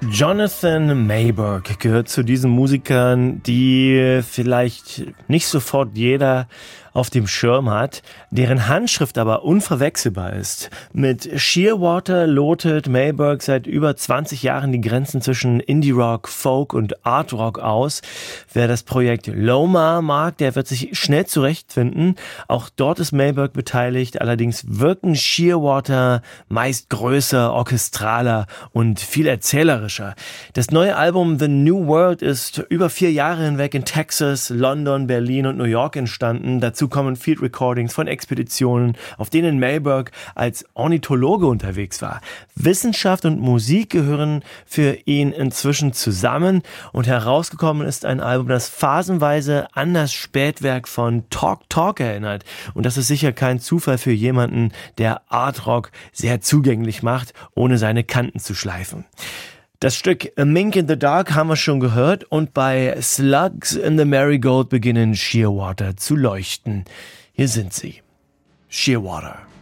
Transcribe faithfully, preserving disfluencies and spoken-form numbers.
Jonathan Mayberg gehört zu diesen Musikern, die vielleicht nicht sofort jeder auf dem Schirm hat, deren Handschrift aber unverwechselbar ist. Mit Shearwater lotet Mayberg seit über zwanzig Jahren die Grenzen zwischen Indie-Rock, Folk und Art-Rock aus. Wer das Projekt Loma mag, der wird sich schnell zurechtfinden. Auch dort ist Mayberg beteiligt, allerdings wirken Shearwater meist größer, orchestraler und viel erzählerischer. Das neue Album The New World ist über vier Jahre hinweg in Texas, London, Berlin und New York entstanden. Dazu kommen Field Recordings von Expeditionen, auf denen Mayberg als Ornithologe unterwegs war. Wissenschaft und Musik gehören für ihn inzwischen zusammen und herausgekommen ist ein Album, das phasenweise an das Spätwerk von Talk Talk erinnert. Und das ist sicher kein Zufall für jemanden, der Art Rock sehr zugänglich macht, ohne seine Kanten zu schleifen. Das Stück A Mink in the Dark haben wir schon gehört und bei Slugs in the Marigold beginnen Shearwater zu leuchten. Hier sind sie. Shearwater.